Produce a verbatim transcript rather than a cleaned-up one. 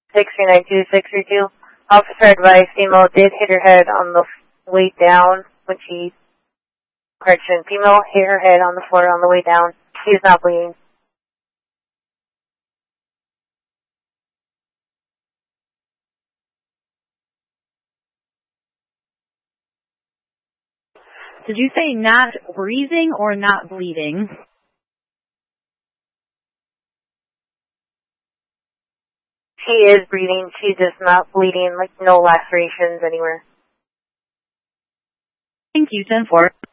six three nine two six three two. Officer advised female did hit her head on the way down when she, correction, female hit her head on the floor on the way down. She is not bleeding. Did you say not breathing or not bleeding? She is breathing. She's just not bleeding, like no lacerations anywhere. Thank you, ten four.